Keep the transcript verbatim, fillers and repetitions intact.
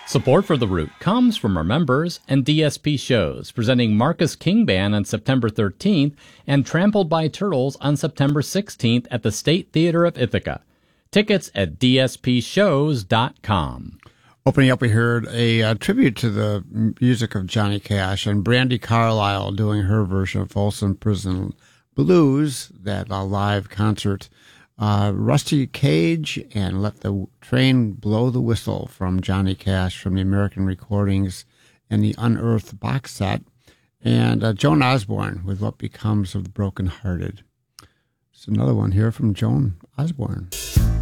Support for The Root comes from our members and D S P shows, presenting Marcus King Band on September thirteenth and Trampled by Turtles on September sixteenth at the State Theater of Ithaca. Tickets at d s p shows dot com. Opening up, we heard a uh, tribute to the music of Johnny Cash and Brandi Carlile doing her version of Folsom Prison Blues, that uh, live concert. Uh, Rusty Cage and Let the Train Blow the Whistle from Johnny Cash from the American Recordings and the Unearthed box set. And uh, Joan Osborne with What Becomes of the Broken Hearted. It's another one here from Joan Osborne.